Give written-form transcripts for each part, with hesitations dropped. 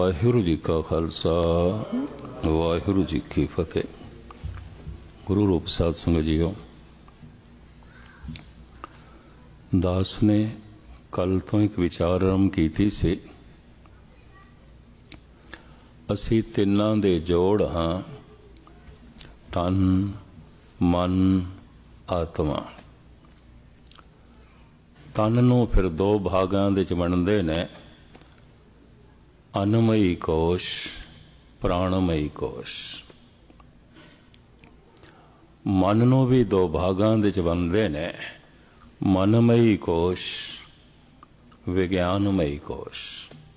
ਵਾਹਿਗੁਰੂ ਜੀ ਕਾ ਖਾਲਸਾ ਵਾਹਿਗੁਰੂ ਜੀ ਕੀ ਫਤਿਹ। ਗੁਰੂ ਰੂਪ ਸਾਧ ਸੰਗਤ ਜੀਓ, ਦਾਸ ਨੇ ਕੱਲ ਤੋਂ ਇੱਕ ਵਿਚਾਰ ਆਰੰਭ ਕੀਤੀ ਸੀ। ਅਸੀਂ ਤਿੰਨਾਂ ਦੇ ਜੋੜ ਹਾਂ, ਤਨ, ਮਨ, ਆਤਮਾ। ਤਨ ਨੂੰ ਫਿਰ ਦੋ ਭਾਗਾਂ ਦੇ 'ਚ ਵੰਡਦੇ ਨੇ, ਅਨਮਈ ਕੋਸ਼, ਪ੍ਰਾਣਮਈ ਕੋਸ਼। ਮਨ ਨੂੰ ਵੀ ਦੋ ਭਾਗਾਂ ਦੇ 'ਚ ਵੰਡਦੇ ਨੇ, ਮਨਮਈ ਕੋਸ਼, ਵਿਗਿਆਨਮਈ ਕੋਸ਼।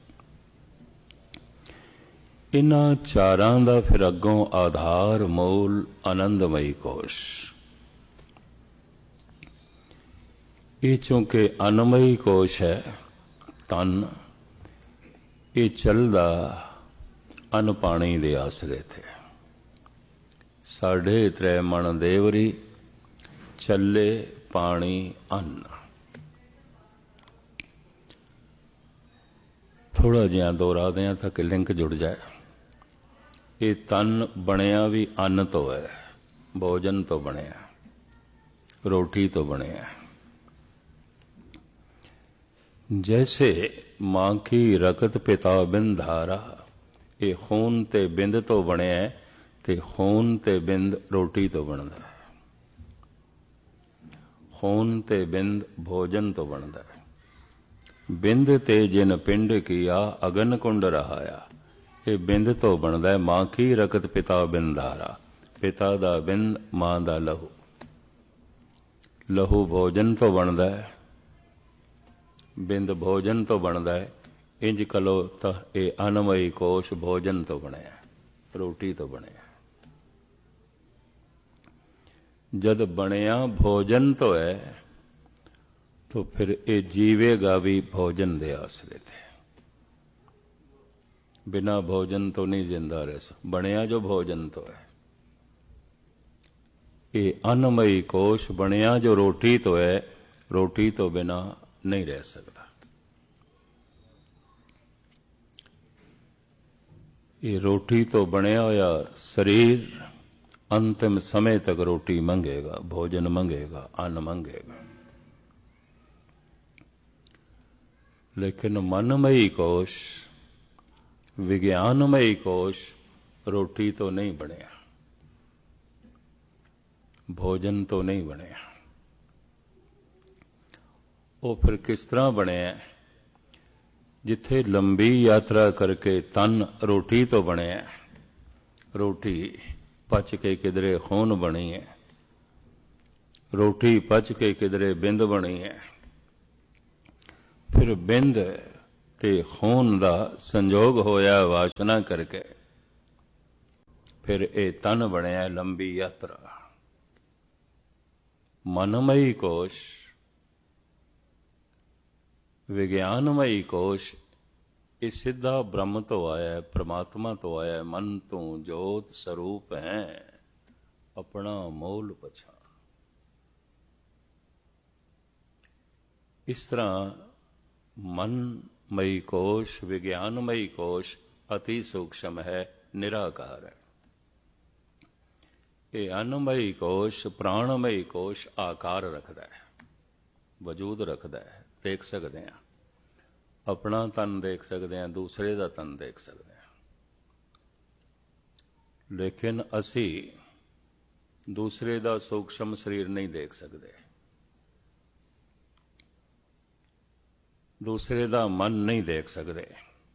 ਇਨ੍ਹਾਂ ਚਾਰਾਂ ਦਾ ਫਿਰ ਅੱਗੋਂ ਆਧਾਰ ਮੂਲ ਆਨੰਦਮਈ ਕੋਸ਼। ਇਹ ਚੂੰਕਿ ਅਨਮਈ ਕੋਸ਼ ਹੈ, ਤਨ, ਇਹ ਚੱਲਦਾ ਅਨ ਪਾਣੀ ਦੇ ਆਸਰੇ ਤੇ। ਸਾਢੇ ਤ੍ਰੈ ਮਣ ਦੇਵਰੀ, ਚੱਲੇ ਪਾਣੀ ਅੰਨ। ਥੋੜਾ ਜਿਹਾ ਦੋਹਰਾ ਦਿਆਂ ਤਾਂ ਕਿ ਲਿੰਕ ਜੁੜ ਜਾਏ। ਇਹ ਤਨ ਬਣਿਆ ਵੀ ਅੰਨ ਤੋਂ ਹੈ, ਭੋਜਨ ਤੋਂ ਬਣਿਆ, ਰੋਟੀ ਤੋਂ ਬਣਿਆ। जैसे मां की रकत पिता बिंद धारा, ये खून ते बिंद तो बने है, ते खून ते बिंद रोटी तो बनता है। खून ते बिंद भोजन तो बनता है। बिंद ते जिन पिंड किया अगन कुंड रहाया, ये बिंद तो बनता है। मां की रकत पिता बिंद धारा, पिता दा बिंद, मां दा लहू। लहू भोजन तो बनता है, बिंद भोजन तो बनता है। इंज कलो तो ये अनमई कोश भोजन तो बनया, रोटी तो बनया। जद बनया भोजन तो है, तो फिर ये जीवेगा भी भोजन दे आसरे थे। बिना भोजन तो नहीं जिंदा रह सकता। बनया जो भोजन तो है, ये अनमई कोश बनया जो रोटी तो है, रोटी तो बिना नहीं रह सकता। ये रोटी तो बनया होया शरीर अंतिम समय तक रोटी मंगेगा, भोजन मंगेगा, अन्न मंगेगा। लेकिन मनमयी कोश, विज्ञानमयी कोश रोटी तो नहीं बनया, भोजन तो नहीं बनया। वो फिर किस तरह बने? जिथे लंबी यात्रा करके तन रोटी तो बने, रोटी पच के किधरे खून बनी है, रोटी पच के किधरे बिंद बनी है। फिर बिंद ते खून दा संजोग होया वासना करके, फिर ये तन बनया लंबी यात्रा। मनमयी कोश, विज्ञानमयी कोश, ये सिद्धा ब्रह्म तो आया है, परमात्मा तो आया है। मन तू जोत स्वरूप है, अपना मोल पछाण। इस तरह मनमयी कोश, विज्ञानमयी कोश अति सूक्ष्म है, निराकार है। ये अन्नमयी कोश, प्राणमयी कोश आकार रखता है, वजूद रखता है। देख सकते हैं, अपना तन देख सकते हैं, दूसरे का तन देख सकते हैं। लेकिन असी दूसरे का सूक्ष्म शरीर नहीं देख सकते, दूसरे का मन नहीं देख सकते।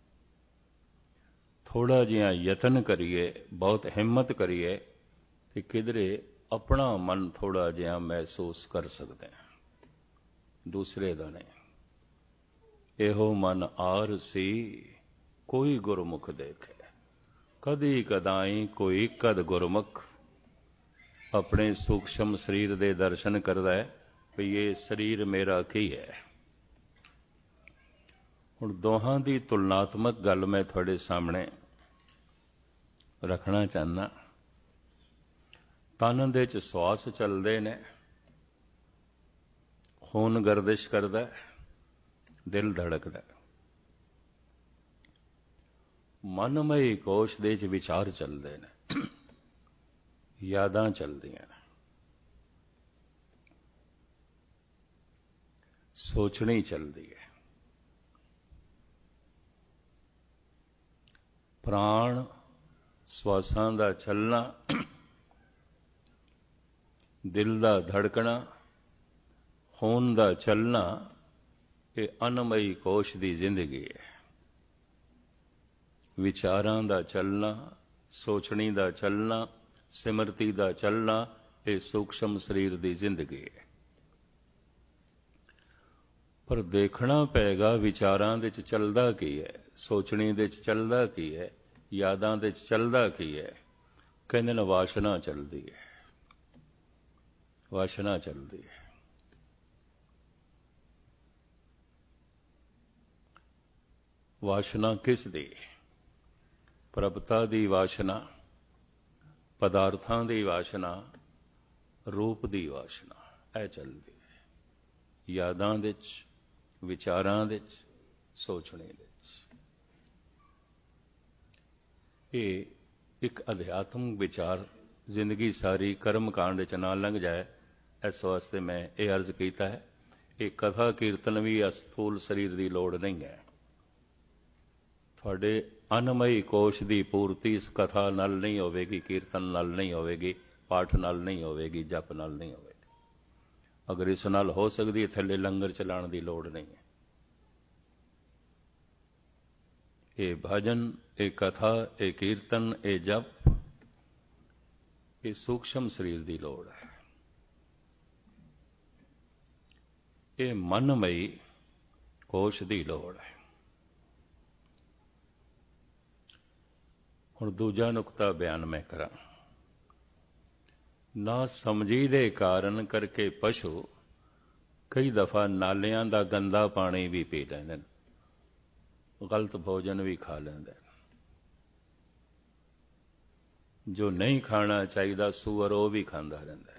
थोड़ा जिहा यतन करिए, बहुत हिम्मत करिए, तो किधरे अपना मन थोड़ा जिहा महसूस कर सकते हैं, दूसरे का नहीं। एहो मन आर सी, कोई गुरमुख देखे, कदी कदाई कोई कद गुरमुख। अपने सूक्ष्म शरीर दे दर्शन करता है भी ये शरीर मेरा की है। हुण दोहां दी तुलनात्मक गल मैं थोड़े सामने रखना चाहना। तन दे च श्वास चलते ने, खून गर्दिश करता है, दिल धड़कता है। ਮਨਮਈ ਕੋਸ਼ ਦੇ 'ਚ ਵਿਚਾਰ ਚੱਲਦੇ ਨੇ, ਯਾਦਾਂ ਚੱਲਦੀਆਂ ਨੇ, ਸੋਚਣੀ ਚੱਲਦੀ ਹੈ। ਪ੍ਰਾਣ ਸਵਾਸਾਂ ਦਾ ਚੱਲਣਾ, ਦਿਲ ਦਾ ਧੜਕਣਾ, ਖੂਨ ਦਾ ਚੱਲਣਾ, ਇਹ ਅਨਮਈ ਕੋਸ਼ ਦੀ ਜ਼ਿੰਦਗੀ ਹੈ। ਵਿਚਾਰਾਂ ਦਾ ਚੱਲਣਾ, ਸੋਚਣੀ ਦਾ ਚੱਲਣਾ, ਸਿਮਰਤੀ ਦਾ ਚੱਲਣਾ, ਇਹ ਸੂਖਸ਼ਮ ਸਰੀਰ ਦੀ ਜ਼ਿੰਦਗੀ ਹੈ। ਪਰ ਦੇਖਣਾ ਪਏਗਾ ਵਿਚਾਰਾਂ ਦੇ 'ਚ ਚੱਲਦਾ ਕੀ ਹੈ, ਸੋਚਣੀ ਦੇ 'ਚ ਚੱਲਦਾ ਕੀ ਹੈ, ਯਾਦਾਂ ਦੇ 'ਚ ਚੱਲਦਾ ਕੀ ਹੈ। ਕਹਿੰਦੇ ਨੇ ਵਾਸ਼ਨਾ ਚੱਲਦੀ ਹੈ, ਵਾਸ਼ਨਾ ਚੱਲਦੀ ਹੈ। ਵਾਸ਼ਨਾ ਕਿਸ ਦੀ? ਪ੍ਰਭਤਾ ਦੀ ਵਾਸ਼ਨਾ, ਪਦਾਰਥਾਂ ਦੀ ਵਾਸ਼ਨਾ, ਰੂਪ ਦੀ ਵਾਸ਼ਨਾ, ਇਹ ਚੱਲਦੀ ਹੈ। ਯਾਦਾਂ ਦੇ 'ਚ, ਵਿਚਾਰਾਂ ਦੇ 'ਚ, ਸੋਚਣੇ ਦੇ 'ਚ। ਇਹ ਇੱਕ ਅਧਿਆਤਮਿਕ ਵਿਚਾਰ ਜ਼ਿੰਦਗੀ ਸਾਰੀ ਕਰਮ ਕਾਂਡ 'ਚ ਨਾ ਲੰਘ ਜਾਏ, ਇਸ ਵਾਸਤੇ ਮੈਂ ਇਹ ਅਰਜ਼ ਕੀਤਾ ਹੈ। ਇਹ ਕਥਾ ਕੀਰਤਨ ਵੀ ਅਸਥੂਲ ਸਰੀਰ ਦੀ ਲੋੜ ਨਹੀਂ ਹੈ। ਤੁਹਾਡੇ ਅਨਮਈ ਕੋਸ਼ ਦੀ ਪੂਰਤੀ ਇਸ ਕਥਾ ਨਾਲ ਨਹੀਂ ਹੋਵੇਗੀ, ਕੀਰਤਨ ਨਾਲ ਨਹੀਂ ਹੋਵੇਗੀ, ਪਾਠ ਨਾਲ ਨਹੀਂ ਹੋਵੇਗੀ, ਜਪ ਨਾਲ ਨਹੀਂ ਹੋਵੇਗੀ। ਅਗਰ ਇਸ ਨਾਲ ਹੋ ਸਕਦੀ ਹੈ, ਥੱਲੇ ਲੰਗਰ ਚਲਾਉਣ ਦੀ ਲੋੜ ਨਹੀਂ ਹੈ। ਇਹ ਭਜਨ, ਇਹ ਕਥਾ, ਇਹ ਕੀਰਤਨ, ਇਹ ਜਪ, ਇਹ ਸੂਖਸ਼ਮ ਸਰੀਰ ਦੀ ਲੋੜ ਹੈ। ਇਹ ਮਨਮਈ ਕੋਸ਼ ਦੀ ਲੋੜ ਹੈ। ਹੁਣ ਦੂਜਾ ਨੁਕਤਾ ਬਿਆਨ ਮੈਂ ਕਰਾਂ। ਨਾ ਸਮਝੀ ਦੇ ਕਾਰਨ ਕਰਕੇ ਪਸ਼ੂ ਕਈ ਦਫਾ ਨਾਲਿਆਂ ਦਾ ਗੰਦਾ ਪਾਣੀ ਵੀ ਪੀ ਲੈਂਦੇ ਨੇ, ਗਲਤ ਭੋਜਨ ਵੀ ਖਾ ਲੈਂਦੇ। ਜੋ ਨਹੀਂ ਖਾਣਾ ਚਾਹੀਦਾ ਸੂਅਰ ਉਹ ਵੀ ਖਾਂਦਾ ਰਹਿੰਦਾ,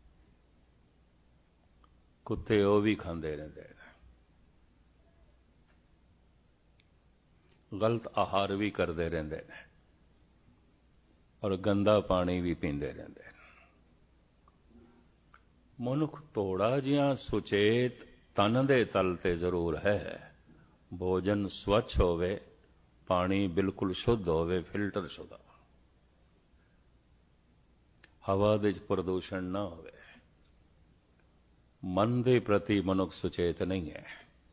ਕੁੱਤੇ ਉਹ ਵੀ ਖਾਂਦੇ ਰਹਿੰਦੇ ਨੇ, ਗਲਤ ਆਹਾਰ ਵੀ ਕਰਦੇ ਰਹਿੰਦੇ ਨੇ, ਔਰ ਗੰਦਾ ਪਾਣੀ ਵੀ ਪੀਂਦੇ ਰਹਿੰਦੇ ਨੇ। ਮਨੁੱਖ ਥੋੜਾ ਜਿਹਾ ਸੁਚੇਤ ਤਨ ਦੇ ਤਲ ਤੇ ਜ਼ਰੂਰ ਹੈ। ਭੋਜਨ ਸਵੱਛ ਹੋਵੇ, ਪਾਣੀ ਬਿਲਕੁਲ ਸ਼ੁੱਧ ਹੋਵੇ, ਫਿਲਟਰ ਸ਼ੁਦਾ, ਹਵਾ ਦੇ 'ਚ ਪ੍ਰਦੂਸ਼ਣ ਨਾ ਹੋਵੇ। ਮਨ ਦੇ ਪ੍ਰਤੀ ਮਨੁੱਖ ਸੁਚੇਤ ਨਹੀਂ ਹੈ।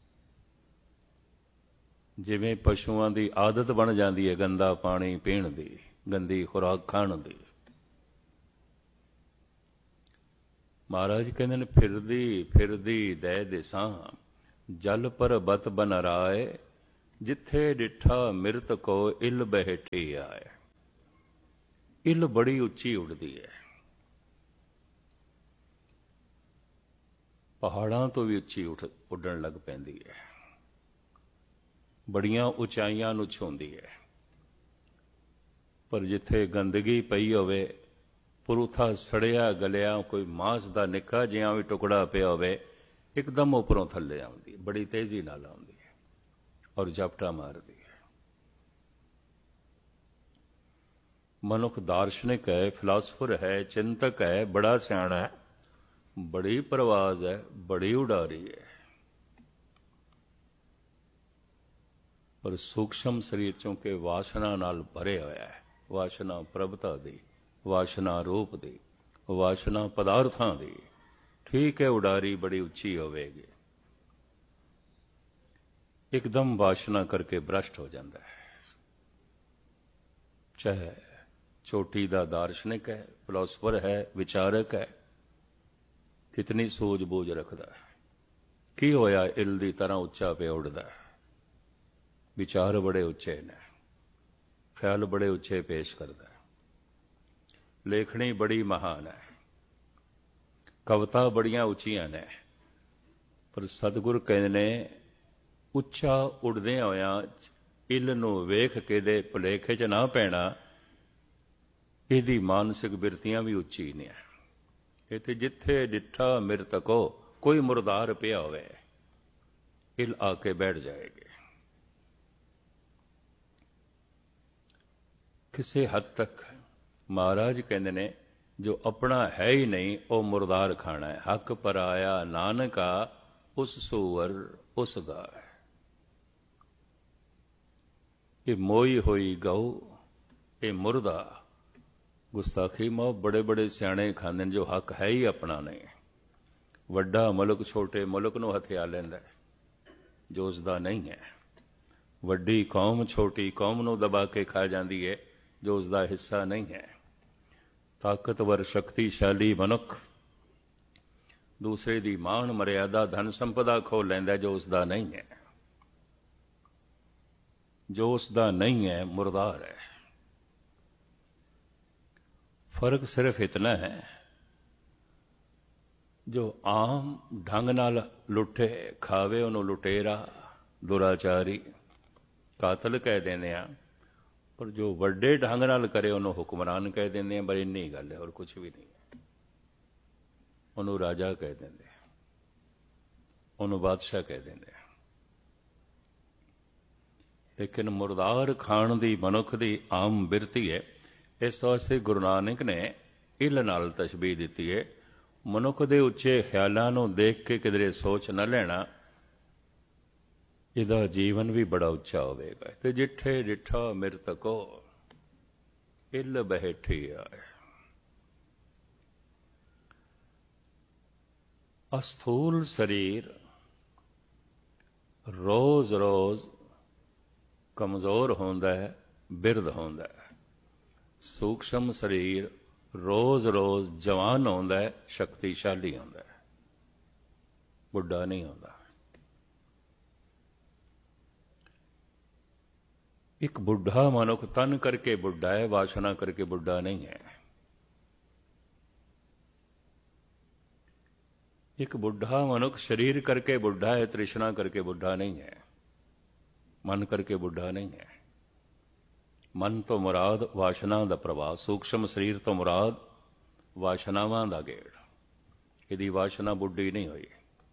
ਜਿਵੇਂ ਪਸ਼ੂਆਂ ਦੀ ਆਦਤ ਬਣ ਜਾਂਦੀ ਹੈ ਗੰਦਾ ਪਾਣੀ ਪੀਣ ਦੀ, ਗੰਦੀ ਖੁਰਾਕ ਖਾਣ ਦੀ। ਮਹਾਰਾਜ ਕਹਿੰਦੇ ਨੇ ਫਿਰਦੀ ਫਿਰਦੀ ਦੈ ਦਿਸਾਂ, ਜਲ ਪਰਬਤ ਬਨ ਰਾਏ, ਜਿੱਥੇ ਡਿਠਾ ਮਿਰਤ ਕੋ ਇਲ ਬਹਿਠੀ ਆਏ। ਇਲ ਬੜੀ ਉੱਚੀ ਉੱਡਦੀ ਹੈ, ਪਹਾੜਾਂ ਤੋਂ ਵੀ ਉੱਚੀ ਉੱਡਣ ਲੱਗ ਪੈਂਦੀ ਹੈ, ਬੜੀਆਂ ਉਚਾਈਆਂ ਨੂੰ ਛੂੰਹਦੀ ਹੈ। ਪਰ ਜਿੱਥੇ ਗੰਦਗੀ ਪਈ ਹੋਵੇ, ਪੁਰੂਥਾ ਸੜਿਆ ਗਲਿਆ ਕੋਈ ਮਾਂਸ ਦਾ ਨਿੱਕਾ ਜਿਹਾ ਵੀ ਟੁਕੜਾ ਪਿਆ ਹੋਵੇ, ਇੱਕਦਮ ਉੱਪਰੋਂ ਥੱਲੇ ਆਉਂਦੀ, ਬੜੀ ਤੇਜ਼ੀ ਨਾਲ ਆਉਂਦੀ ਹੈ ਔਰ ਝਪਟਾ ਮਾਰਦੀ ਹੈ। ਮਨੁੱਖ ਦਾਰਸ਼ਨਿਕ ਹੈ, ਫਿਲਾਸਫਰ ਹੈ, ਚਿੰਤਕ ਹੈ, ਬੜਾ ਸਿਆਣਾ ਹੈ, ਬੜੀ ਪ੍ਰਵਾਜ਼ ਹੈ, ਬੜੀ ਉਡਾਰੀ ਹੈ, ਪਰ ਸੂਖਸ਼ਮ ਸਰੀਰ ਚੋਂਕਿ ਵਾਸ਼ਨਾ ਨਾਲ ਭਰੇ ਹੋਇਆ ਹੈ। ਵਾਸ਼ਨਾ ਪ੍ਰਭਤਾ ਦੀ, ਵਾਸ਼ਨਾ ਰੂਪ ਦੀ, ਵਾਸ਼ਨਾ ਪਦਾਰਥਾਂ ਦੀ। ਠੀਕ ਹੈ, ਉਡਾਰੀ ਬੜੀ ਉੱਚੀ ਹੋਵੇਗੀ, ਇੱਕਦਮ ਵਾਸ਼ਨਾ ਕਰਕੇ ਭ੍ਰਸ਼ਟ ਹੋ ਜਾਂਦਾ ਹੈ। ਚਾਹੇ ਚੋਟੀ ਦਾ ਦਾਰਸ਼ਨਿਕ ਹੈ, ਫਿਲਾਸਫਰ ਹੈ, ਵਿਚਾਰਕ ਹੈ, ਕਿਤਨੀ ਸੂਝ-ਬੂਝ ਰੱਖਦਾ ਹੈ। ਕੀ ਹੋਇਆ ਇਲ ਦੀ ਤਰ੍ਹਾਂ ਉੱਚਾ ਪਿਆ ਉੱਡਦਾ ਹੈ। ਵਿਚਾਰ ਬੜੇ ਉੱਚੇ ਨੇ, ਖਿਆਲ ਬੜੇ ਉੱਚੇ ਪੇਸ਼ ਕਰਦਾ ਹੈ, ਲੇਖਣੀ ਬੜੀ ਮਹਾਨ ਹੈ, ਕਵਿਤਾ ਬੜੀਆਂ ਉੱਚੀਆਂ ਨੇ। ਪਰ ਸਤਿਗੁਰ ਕਹਿੰਦੇ ਨੇ ਉੱਚਾ ਉੱਡਦੇ ਹੋਇਆਂ ਇਲ ਨੂੰ ਵੇਖ ਕੇ ਦੇ ਭੁਲੇਖੇ 'ਚ ਨਾ ਪੈਣਾ, ਇਹਦੀ ਮਾਨਸਿਕ ਬਿਰਤੀਆਂ ਵੀ ਉੱਚੀ ਨੇ। ਇਹ ਤੇ ਜਿੱਥੇ ਡਿੱਠਾ ਮਿਰਤਕੋ, ਕੋਈ ਮੁਰਦਾਰ ਪਿਆ ਹੋਵੇ, ਇਲ ਆ ਕੇ ਬੈਠ ਜਾਏਗੀ। ਕਿਸੇ ਹੱਦ ਤੱਕ ਮਹਾਰਾਜ ਕਹਿੰਦੇ ਨੇ ਜੋ ਆਪਣਾ ਹੈ ਹੀ ਨਹੀਂ ਉਹ ਮੁਰਦਾਰ ਖਾਣਾ ਹੈ। ਹੱਕ ਪਰਾਇਆ ਨਾਨਕਾ ਉਸ ਸੂਰ ਉਸ ਗਾਏ। ਇਹ ਮੋਈ ਹੋਈ ਗਊ, ਇਹ ਮੁਰਦਾ। ਗੁਸਤਾਖੀ ਮਾ ਬੜੇ ਬੜੇ ਸਿਆਣੇ ਖਾਂਦੇ ਨੇ ਜੋ ਹੱਕ ਹੈ ਹੀ ਆਪਣਾ ਨਹੀਂ। ਵੱਡਾ ਮੁਲਕ ਛੋਟੇ ਮੁਲਕ ਨੂੰ ਹਥਿਆ ਲੈਂਦਾ ਜੋ ਉਸਦਾ ਨਹੀਂ ਹੈ। ਵੱਡੀ ਕੌਮ ਛੋਟੀ ਕੌਮ ਨੂੰ ਦਬਾ ਕੇ ਖਾ ਜਾਂਦੀ ਹੈ ਜੋ ਉਸਦਾ ਹਿੱਸਾ ਨਹੀਂ ਹੈ। ਤਾਕਤਵਰ ਸ਼ਕਤੀਸ਼ਾਲੀ ਮਨੁੱਖ ਦੂਸਰੇ ਦੀ ਮਾਣ ਮਰਿਆਦਾ ਧਨ ਸੰਪਦਾ ਖੋ ਲੈਂਦਾ ਜੋ ਉਸਦਾ ਨਹੀਂ ਹੈ। ਜੋ ਉਸਦਾ ਨਹੀਂ ਹੈ ਮੁਰਦਾਰ ਹੈ। ਫਰਕ ਸਿਰਫ ਇਤਨਾ ਹੈ ਜੋ ਆਮ ਢੰਗ ਨਾਲ ਲੁੱਟੇ ਖਾਵੇ ਉਹਨੂੰ ਲੁਟੇਰਾ ਦੁਰਾਚਾਰੀ ਕਾਤਲ ਕਹਿ ਦਿੰਦੇ ਆ, ਪਰ ਜੋ ਵੱਡੇ ਢੰਗ ਨਾਲ ਕਰੇ ਉਹਨੂੰ ਹੁਕਮਰਾਨ ਕਹਿ ਦਿੰਦੇ ਆ। ਪਰ ਇੰਨੀ ਗੱਲ ਹੈ, ਹੋਰ ਕੁਝ ਵੀ ਨਹੀਂ ਹੈ। ਉਹਨੂੰ ਰਾਜਾ ਕਹਿ ਦਿੰਦੇ ਆ, ਉਹਨੂੰ ਬਾਦਸ਼ਾਹ ਕਹਿ ਦਿੰਦੇ ਆ। ਲੇਕਿਨ ਮੁਰਦਾਰ ਖਾਣ ਦੀ ਮਨੁੱਖ ਦੀ ਆਮ ਬਿਰਤੀ ਹੈ। ਇਸ ਵਾਸਤੇ ਗੁਰੂ ਨਾਨਕ ਨੇ ਇੱਲ ਨਾਲ ਤਸ਼ਬੀਹ ਦਿੱਤੀ ਹੈ। ਮਨੁੱਖ ਦੇ ਉੱਚੇ ਖਿਆਲਾਂ ਨੂੰ ਦੇਖ ਕੇ ਕਿਧਰੇ ਸੋਚ ਨਾ ਲੈਣਾ, ਇਹਦਾ ਜੀਵਨ ਵੀ ਬੜਾ ਉੱਚਾ ਹੋਵੇਗਾ। ਤੇ ਜਿੱਠੇ ਡਿਠਾ ਮਿਰਤਕੋ ਇੱਲ ਬੈਠੀ ਆਏ। ਅਸਥੂਲ ਸਰੀਰ ਰੋਜ਼ ਰੋਜ਼ ਕਮਜ਼ੋਰ ਹੁੰਦਾ ਹੈ, ਬਿਰਧ ਹੁੰਦਾ ਹੈ। ਸੂਖਸ਼ਮ ਸਰੀਰ ਰੋਜ਼ ਰੋਜ਼ ਜਵਾਨ ਹੁੰਦਾ ਹੈ, ਸ਼ਕਤੀਸ਼ਾਲੀ ਹੁੰਦਾ ਹੈ, ਬੁੱਢਾ ਨਹੀਂ ਹੁੰਦਾ। ਇੱਕ ਬੁੱਢਾ ਮਨੁੱਖ ਤਨ ਕਰਕੇ ਬੁੱਢਾ ਹੈ, ਵਾਸ਼ਨਾ ਕਰਕੇ ਬੁੱਢਾ ਨਹੀਂ ਹੈ। ਇੱਕ ਬੁੱਢਾ ਮਨੁੱਖ ਸਰੀਰ ਕਰਕੇ ਬੁੱਢਾ ਹੈ, ਤ੍ਰਿਸ਼ਨਾ ਕਰਕੇ ਬੁੱਢਾ ਨਹੀਂ ਹੈ, ਮਨ ਕਰਕੇ ਬੁੱਢਾ ਨਹੀਂ ਹੈ। ਮਨ ਤੋਂ ਮੁਰਾਦ ਵਾਸ਼ਨਾ ਦਾ ਪ੍ਰਵਾਹ, ਸੂਖਸ਼ਮ ਸਰੀਰ ਤੋਂ ਮੁਰਾਦ ਵਾਸ਼ਨਾਵਾਂ ਦਾ ਗੇੜ। ਇਹਦੀ ਵਾਸ਼ਨਾ ਬੁੱਢੀ ਨਹੀਂ ਹੋਈ।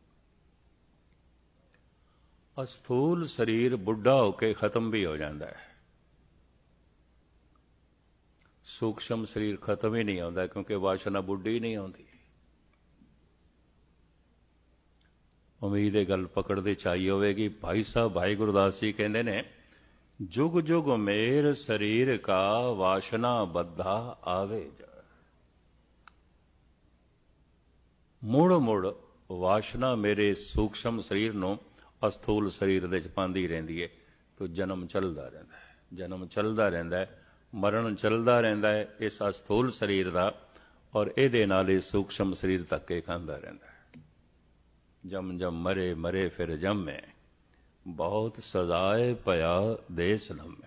ਅਸਥੂਲ ਸਰੀਰ ਬੁੱਢਾ ਹੋ ਕੇ ਖਤਮ ਵੀ ਹੋ ਜਾਂਦਾ ਹੈ। ਸੂਖਸ਼ਮ ਸਰੀਰ ਖਤਮ ਹੀ ਨਹੀਂ ਹੁੰਦਾ ਕਿਉਂਕਿ ਵਾਸ਼ਨਾ ਬੁੱਢੀ ਨਹੀਂ ਆਉਂਦੀ। ਉਮੀਦ ਇਹ ਗੱਲ ਪਕੜਦੇ ਚਾਹੀ ਹੋਵੇਗੀ। ਭਾਈ ਸਾਹਿਬ ਭਾਈ ਗੁਰਦਾਸ ਜੀ ਕਹਿੰਦੇ ਨੇ, ਜੁਗ ਜੁਗ ਮੇਰ ਸਰੀਰ ਕਾ ਵਾਸ਼ਨਾ ਬੱਧਾ ਆਵੇ ਜਾ। ਮੁੜ ਮੁੜ ਵਾਸ਼ਨਾ ਮੇਰੇ ਸੂਖਸ਼ਮ ਸਰੀਰ ਨੂੰ ਅਸਥੂਲ ਸਰੀਰ ਦੇ ਚ ਪਾਉਂਦੀ ਰਹਿੰਦੀ ਹੈ। ਤੋ ਜਨਮ ਚੱਲਦਾ ਰਹਿੰਦਾ ਹੈ, ਜਨਮ ਚੱਲਦਾ ਰਹਿੰਦਾ ਹੈ, ਮਰਨ ਚੱਲਦਾ ਰਹਿੰਦਾ ਹੈ ਇਸ ਅਸਥੂਲ ਸਰੀਰ ਦਾ। ਔਰ ਇਹਦੇ ਨਾਲ ਇਹ ਸੂਖਸ਼ਮ ਸਰੀਰ ਧੱਕੇ ਖਾਂਦਾ ਰਹਿੰਦਾ ਹੈ। ਜਮ ਜਮ ਮਰੇ ਮਰੇ ਫਿਰ ਜੰਮੇ, ਬਹੁਤ ਸਜ਼ਾਏ ਪਿਆ ਦੇਸ ਲੰਮੇ।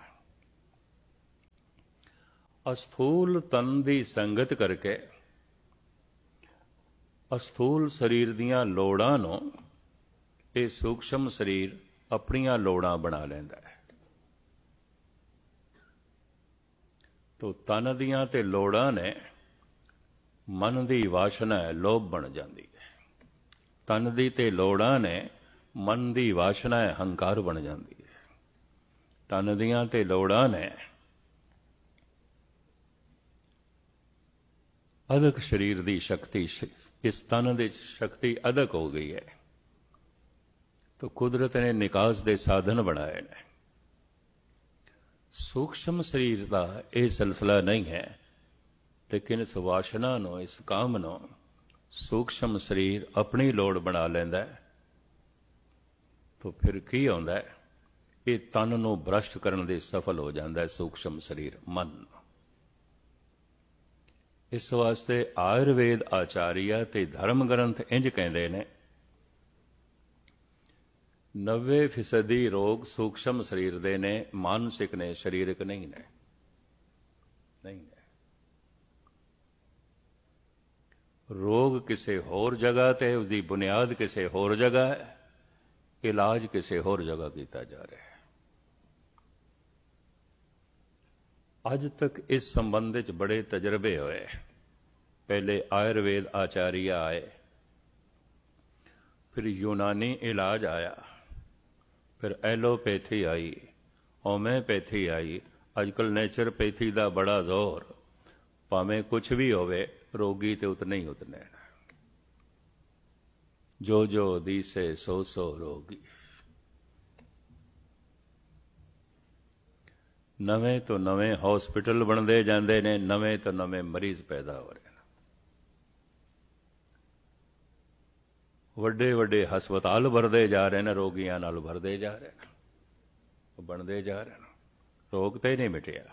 ਅਸਥੂਲ ਤਨ ਦੀ ਸੰਗਤ ਕਰਕੇ ਅਸਥੂਲ ਸਰੀਰ ਦੀਆਂ ਲੋੜਾਂ ਨੂੰ ਇਹ ਸੂਖਸ਼ਮ ਸਰੀਰ ਆਪਣੀਆਂ ਲੋੜਾਂ ਬਣਾ ਲੈਂਦਾ ਹੈ। ਤੋ ਤਨ ਦੀਆਂ ਤੇ ਲੋੜਾਂ ਨੇ ਮਨ ਦੀ ਵਾਸ਼ਨਾ ਹੈ, ਲੋਭ ਬਣ ਜਾਂਦੀ ਹੈ। ਤਨ ਦੀ ਤੇ ਲੋੜਾਂ ਨੇ ਮਨ ਦੀ ਵਾਸ਼ਨਾ ਹੈ, ਹੰਕਾਰ ਬਣ ਜਾਂਦੀ ਹੈ। ਤਨ ਦੀਆਂ ਤੇ ਲੋੜਾਂ ਨੇ ਅਧਿਕ ਸਰੀਰ ਦੀ ਸ਼ਕਤੀ, ਇਸ ਤਨ ਦੀ ਸ਼ਕਤੀ ਅਧਿਕ ਹੋ ਗਈ ਹੈ। ਤਾਂ ਕੁਦਰਤ ਨੇ ਨਿਕਾਸ ਦੇ ਸਾਧਨ ਬਣਾਏ ਨੇ। ਸੂਖਸ਼ਮ ਸਰੀਰ ਦਾ ਇਹ ਸਿਲਸਿਲਾ ਨਹੀਂ ਹੈ, ਲੇਕਿਨ ਇਸ ਵਾਸ਼ਨਾ ਨੂੰ, ਇਸ ਕਾਮ ਨੂੰ ਸੂਖਸ਼ਮ ਸਰੀਰ ਆਪਣੀ ਲੋੜ ਬਣਾ ਲੈਂਦਾ ਹੈ। ਤਾਂ ਫਿਰ ਕੀ ਆਉਂਦਾ ਹੈ? ਇਹ ਤਨ ਨੂੰ ਭ੍ਰਸ਼ਟ ਕਰਨ ਦੇ ਸਫਲ ਹੋ ਜਾਂਦਾ ਹੈ ਸੂਖਸ਼ਮ ਸਰੀਰ, ਮਨ। ਇਸ ਵਾਸਤੇ ਆਯੁਰਵੇਦ ਆਚਾਰੀਆ ਤੇ ਧਰਮ ਗ੍ਰੰਥ ਇੰਜ ਕਹਿੰਦੇ ਨੇ, 90% ਰੋਗ ਸੂਖਸ਼ਮ ਸਰੀਰ ਦੇ ਨੇ, ਮਾਨਸਿਕ ਨੇ, ਸਰੀਰਕ ਨਹੀਂ ਨੇ। ਨਹੀਂ ਨੇ। ਰੋਗ ਕਿਸੇ ਹੋਰ ਜਗ੍ਹਾ ਤੇ, ਉਸਦੀ ਬੁਨਿਆਦ ਕਿਸੇ ਹੋਰ ਜਗ੍ਹਾ ਹੈ, ਇਲਾਜ ਕਿਸੇ ਹੋਰ ਜਗ੍ਹਾ ਕੀਤਾ ਜਾ ਰਿਹਾ ਹੈ। ਅੱਜ ਤੱਕ ਇਸ ਸੰਬੰਧ ਵਿੱਚ ਬੜੇ ਤਜਰਬੇ ਹੋਏ। ਪਹਿਲੇ ਆਯੁਰਵੇਦ ਆਚਾਰੀਆ ਆਏ, ਫਿਰ ਯੂਨਾਨੀ ਇਲਾਜ ਆਇਆ, ਫਿਰ ਐਲੋਪੈਥੀ ਆਈ, ਹੋਮਿਓਪੈਥੀ ਆਈ, ਅੱਜਕੱਲ ਨੇਚਰਪੈਥੀ ਦਾ ਬੜਾ ਜ਼ੋਰ, ਭਾਵੇਂ ਕੁਛ ਵੀ ਹੋਵੇ ਰੋਗੀ ਤੇ ਉਤਨੇ ਹੀ ਉਤਨੇ। ਜੋ ਜੋ ਦੀਸੇ ਸੋ ਸੋ ਰੋਗੀ। ਨਵੇਂ ਤੋਂ ਨਵੇਂ ਹਸਪੀਟਲ ਬਣਦੇ ਜਾਂਦੇ ਨੇ, ਨਵੇਂ ਤੋਂ ਨਵੇਂ ਮਰੀਜ਼ ਪੈਦਾ ਹੋ ਰਹੇ ਨੇ। ਵੱਡੇ ਵੱਡੇ ਹਸਪਤਾਲ ਭਰਦੇ ਜਾ ਰਹੇ ਨੇ, ਰੋਗੀਆਂ ਨਾਲ ਭਰਦੇ ਜਾ ਰਹੇ ਨੇ, ਬਣਦੇ ਜਾ ਰਹੇ ਨੇ। ਰੋਗ ਤੇ ਨਹੀਂ ਮਿਟਿਆ।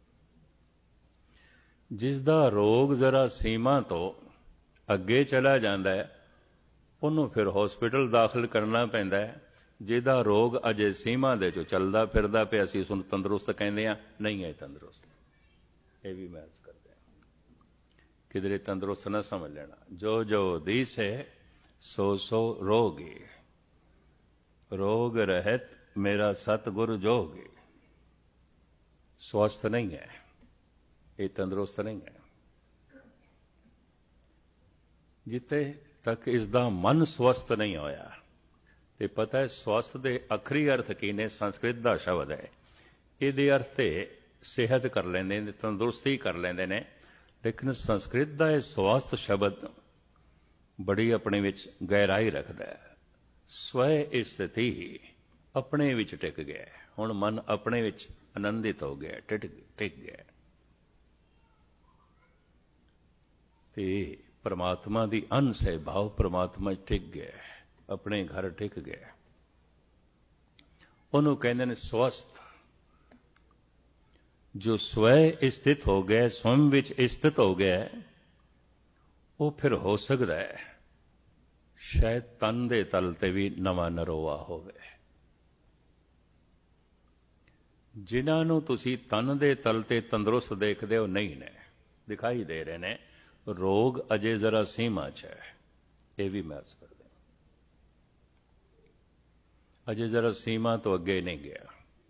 ਜਿਸ ਦਾ ਰੋਗ ਜ਼ਰਾ ਸੀਮਾ ਤੋਂ ਅੱਗੇ ਚਲਾ ਜਾਂਦਾ ਹੈ, ਉਹਨੂੰ ਫਿਰ ਹਸਪੀਟਲ ਦਾਖਲ ਕਰਨਾ ਪੈਂਦਾ ਹੈ। ਜਿਹਦਾ ਰੋਗ ਅਜੇ ਸੀਮਾ ਦੇ ਚੋਂ ਚੱਲਦਾ ਫਿਰਦਾ ਪਿਆ, ਅਸੀਂ ਉਸਨੂੰ ਤੰਦਰੁਸਤ ਕਹਿੰਦੇ ਹਾਂ, ਨਹੀਂ ਹੈ ਤੰਦਰੁਸਤ। ਇਹ ਵੀ ਮਹਿਸੂਸ ਕਰਦੇ ਹਾਂ। ਕਿਧਰੇ ਤੰਦਰੁਸਤ ਨਾ ਸਮਝ ਲੈਣਾ। ਜੋ ਜੋ ਦੀਸ ਹੈ ਸੋ ਸੋ ਰੋਗੀ। ਰੋਗ ਰਹਿਤ ਮੇਰਾ ਸਤਿਗੁਰ ਜੋਗੀ। स्वस्थ नहीं है, ये तंदुरुस्त नहीं है। जिथे तक इसका मन स्वस्थ नहीं होया, तो पता है स्वस्थ के अखरी अर्थ की ने, संस्कृत का शब्द है, ये अर्थ ते सेहत कर लेंदे ने, तंदुरुस्ती कर लेंदे ने, लेकिन संस्कृत का यह स्वस्थ शब्द बड़ी अपने विच गहराई रखता है। स्वय स्थिति अपने विच टिक गया, हुण मन अपने विच आनंदित हो गया, टिक गया। ते परमात्मा की अंश है, भाव परमात्मा टिक गया, अपने घर टिक गया। उन्होंने कहते हैं स्वस्थ। जो स्वय स्थित हो गया, स्वयं विच स्थित हो गया, वो फिर हो सकता है शायद तन दे तल ते भी नवा नरोवा होवे। जिन्हां नूं तुसीं तन दे तल ते तंदुरुस्त देखदे हो, नहीं ने, दिखाई दे रहे ने, रोग अजे जरा सीमा च है। ये भी महसूस करते हैं, अजे जरा सीमा तो अगे नहीं गया।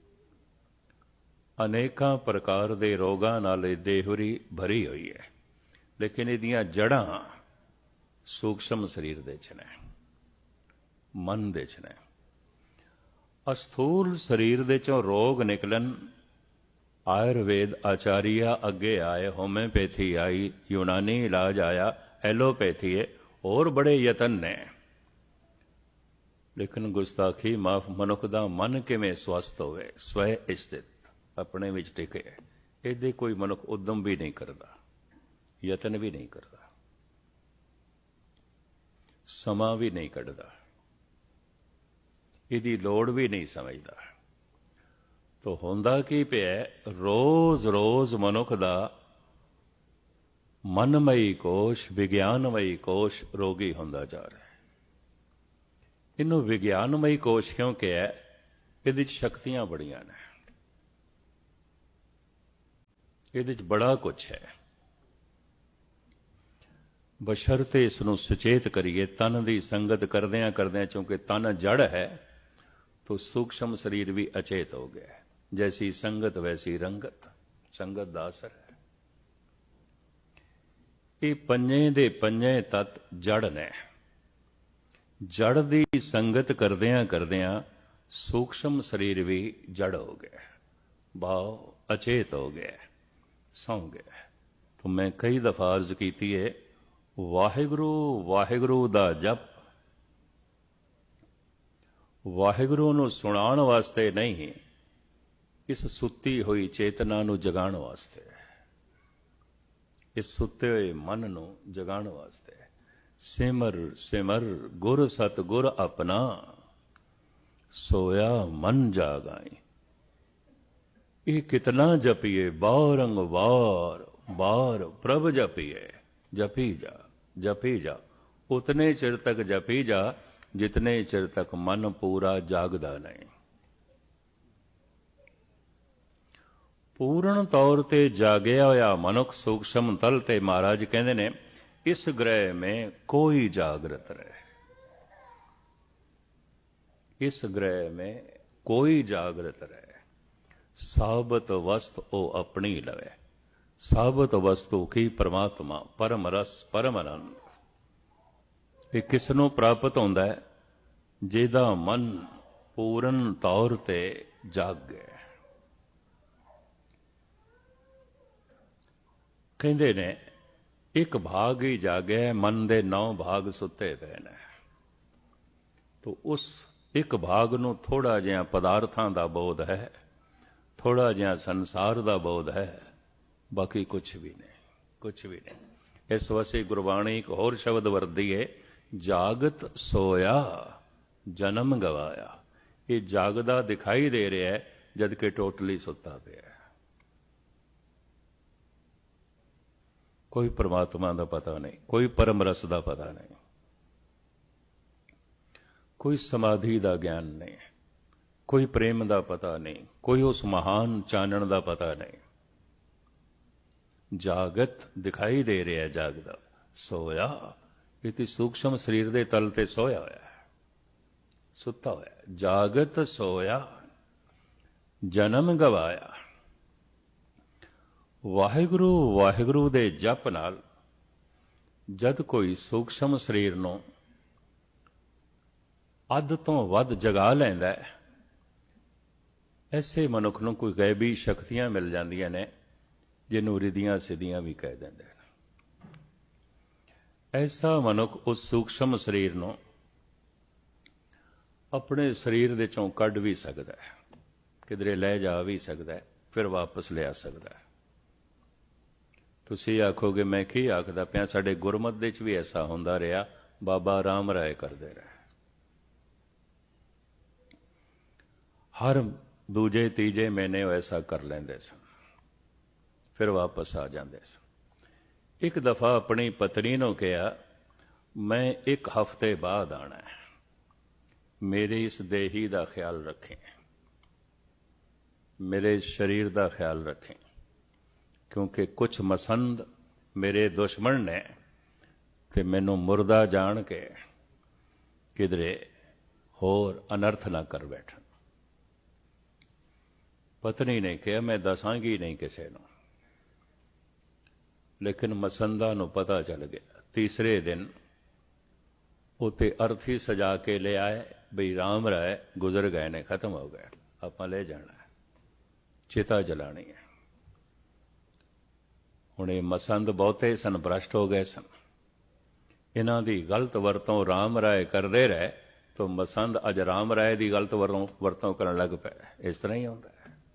अनेकां प्रकार दे रोगां नाल देहरी भरी हुई है, लेकिन इहदियां जड़ां सूक्ष्म शरीर दे च ने, मन दे च ने। अस्थूल शरीर दे चों रोग निकलन, आयुर्वेद आचार्य अगे आए, होम्योपैथी आई, यूनानी इलाज आया, एलोपैथी है, और बड़े यतन ने, लेकिन गुस्ताखी माफ। मनुख दा मन किवें स्वस्थ होवे, स्वय स्थित अपने विच टिके, इहदे कोई मनुख उद्यम भी नहीं करता, यतन भी नहीं करता, समा भी नहीं कढ़दा, इहदी लोड़ भी नहीं समझदा। तो हुंदा की पिया, रोज रोज मनुख दा मनमई कोश, विज्ञानमई कोश रोगी हुंदा जा रहा है। इनू विज्ञानमई कोश क्यों कहा? इहदे च शक्तियां बड़ियां ने, इहदे च बड़ा कुछ है। बशर्ते इसनूं सुचेत करिए, तन की संगत करदियां करदियां, चूंकि तन जड़ है तो सूक्ष्म शरीर भी अचेत हो गया। जैसी संगत वैसी रंगत, संगत का असर है। ये पंजे दे पंजे तत्त जड़ ने, जड़ की संगत करदियां करदियां सूक्ष्म शरीर भी जड़ हो गया, भाव अचेत हो गया, सौ गया। तो मैं कई दफा अर्ज की है, वाहिगुरु वाहिगुरु दा जप वाहिगुरु नूं सुणाण वास्ते नहीं, इस सुत्ती हुई चेतना नूं जगाण वास्ते, इस सुते हुए मन नूं जगाण वास्ते। सिमर सिमर गुर सतगुर अपना, सोया मन जागाई। ये कितना जपिए, बारंग बार बार प्रभ जपिए, जपी जा, उतने चिर तक जपी जा जितने चिर तक मन पूरा जागदा नहीं। पूर्ण तौर ते जागया होया मनुख सूक्ष्म तल ते महाराज कहते ने, इस ग्रह में कोई जागृत रहे, इस ग्रह में कोई जागृत रहे। साबत वस्तु ओ अपनी लवे, साबत वस्तु की परमात्मा, परम रस, परम आनंद। ये किसनों प्राप्त होंदा है? जिहदा मन पूर्ण तौर ते जाग गया। ਕਹਿੰਦੇ ਨੇ ਇੱਕ ਭਾਗ ਹੀ ਜਾਗਿਆ, ਮਨ ਦੇ 9 ਭਾਗ ਸੁੱਤੇ ਪਏ ਨੇ। ਤੋ ਉਸ ਇੱਕ ਭਾਗ ਨੂੰ ਥੋੜ੍ਹਾ ਜਿਹਾ ਪਦਾਰਥਾਂ ਦਾ ਬੋਧ ਹੈ, ਥੋੜ੍ਹਾ ਜਿਹਾ ਸੰਸਾਰ ਦਾ ਬੋਧ ਹੈ, ਬਾਕੀ ਕੁਛ ਵੀ ਨਹੀਂ, ਕੁਛ ਵੀ ਨਹੀਂ। ਇਸ ਵਾਸਤੇ ਗੁਰਬਾਣੀ ਇੱਕ ਹੋਰ ਸ਼ਬਦ ਵਰਤਦੀ ਹੈ, ਜਾਗਤ ਸੋਇਆ ਜਨਮ ਗਵਾਇਆ। ਇਹ ਜਾਗਦਾ ਦਿਖਾਈ ਦੇ ਰਿਹਾ ਹੈ, ਜਦ ਕਿ ਟੋਟਲੀ ਸੁੱਤਾ ਪਿਆ ਹੈ। ਕੋਈ ਪਰਮਾਤਮਾ ਦਾ ਪਤਾ ਨਹੀਂ, ਕੋਈ ਪਰਮ ਰਸ ਦਾ ਪਤਾ ਨਹੀਂ, ਕੋਈ ਸਮਾਧੀ ਦਾ ਗਿਆਨ ਨਹੀਂ, ਕੋਈ ਪ੍ਰੇਮ ਦਾ ਪਤਾ ਨਹੀਂ, ਕੋਈ ਉਸ ਮਹਾਨ ਚਾਨਣ ਦਾ ਪਤਾ ਨਹੀਂ। ਜਾਗਤ ਦਿਖਾਈ ਦੇ ਰਿਹਾ, ਜਾਗਦਾ ਸੋਇਆ। ਇਹ ਸੂਖਸ਼ਮ ਸਰੀਰ ਦੇ ਤਲ ਤੇ ਸੋਇਆ ਹੋਇਆ ਹੈ, ਸੁੱਤਾ ਹੋਇਆ। ਜਾਗਤ ਸੋਇਆ ਜਨਮ ਗਵਾਇਆ। ਵਾਹਿਗੁਰੂ ਵਾਹਿਗੁਰੂ ਦੇ ਜਪ ਨਾਲ ਜਦ ਕੋਈ ਸੂਖਸ਼ਮ ਸਰੀਰ ਨੂੰ ਅੱਧ ਤੋਂ ਵੱਧ ਜਗਾ ਲੈਂਦਾ ਹੈ, ਐਸੇ ਮਨੁੱਖ ਨੂੰ ਕੋਈ ਗੈਬੀ ਸ਼ਕਤੀਆਂ ਮਿਲ ਜਾਂਦੀਆਂ ਨੇ, ਜਿਹਨੂੰ ਰਿੱਧੀਆਂ ਸਿੱਧੀਆਂ ਵੀ ਕਹਿ ਦਿੰਦੇ ਨੇ। ਐਸਾ ਮਨੁੱਖ ਉਸ ਸੂਖਸ਼ਮ ਸਰੀਰ ਨੂੰ ਆਪਣੇ ਸਰੀਰ ਦੇ ਚੋਂ ਕੱਢ ਵੀ ਸਕਦਾ ਹੈ, ਕਿਧਰੇ ਲੈ ਜਾ ਵੀ ਸਕਦਾ ਹੈ, ਫਿਰ ਵਾਪਸ ਲਿਆ ਸਕਦਾ ਹੈ। ਤੁਸੀਂ ਆਖੋਗੇ ਮੈਂ ਕੀ ਆਖਦਾ ਪਿਆ, ਸਾਡੇ ਗੁਰਮਤ ਦੇ ਚ ਵੀ ਐਸਾ ਹੁੰਦਾ ਰਿਹਾ, ਬਾਬਾ ਰਾਮ ਰਾਏ ਕਰਦੇ ਰਹੇ। ਹਰ ਦੂਜੇ ਤੀਜੇ ਮਹੀਨੇ ਉਹ ਐਸਾ ਕਰ ਲੈਂਦੇ ਸਨ, ਫਿਰ ਵਾਪਸ ਆ ਜਾਂਦੇ ਸਨ। ਇੱਕ ਦਫਾ ਆਪਣੀ ਪਤਨੀ ਨੂੰ ਕਿਹਾ, ਮੈਂ 1 ਹਫ਼ਤੇ ਬਾਅਦ ਆਣਾ ਹੈ, ਮੇਰੇ ਇਸ ਦੇਹੀ ਦਾ ਖਿਆਲ ਰੱਖੇਂ, ਮੇਰੇ ਸਰੀਰ ਦਾ ਖਿਆਲ ਰੱਖੇਂ, ਕਿਉਂਕਿ ਕੁਝ ਮਸੰਦ ਮੇਰੇ ਦੁਸ਼ਮਣ ਨੇ ਤੇ ਮੈਨੂੰ ਮੁਰਦਾ ਜਾਣ ਕੇ ਕਿਧਰੇ ਹੋਰ ਅਨਰਥ ਨਾ ਕਰ ਬੈਠਣ। ਪਤਨੀ ਨੇ ਕਿਹਾ, ਮੈਂ ਦੱਸਾਂਗੀ ਨਹੀਂ ਕਿਸੇ ਨੂੰ। ਲੇਕਿਨ ਮਸੰਦਾਂ ਨੂੰ ਪਤਾ ਚੱਲ ਗਿਆ। ਤੀਸਰੇ ਦਿਨ ਉਤੇ ਅਰਥੀ ਸਜਾ ਕੇ ਲੈ ਆਏ, ਬਈ ਰਾਮ ਰਾਏ ਗੁਜ਼ਰ ਗਏ ਨੇ, ਖਤਮ ਹੋ ਗਏ, ਆਪਾਂ ਲੈ ਜਾਣਾ ਹੈ, ਚਿਤਾ ਜਲਾਣੀ ਹੈ। ਹੁਣ ਇਹ ਮਸੰਦ ਬਹੁਤੇ ਸਨ, ਭ੍ਰਸ਼ਟ ਹੋ ਗਏ ਸਨ। ਇਹਨਾਂ ਦੀ ਗਲਤ ਵਰਤੋਂ ਰਾਮ ਰਾਏ ਕਰਦੇ ਰਹੇ, ਤਾਂ ਮਸੰਦ ਅੱਜ ਰਾਮ ਰਾਏ ਦੀ ਗਲਤ ਵਰਤੋਂ ਕਰਨ ਲੱਗ ਪਏ। ਇਸ ਤਰ੍ਹਾਂ ਹੀ ਹੁੰਦਾ ਹੈ।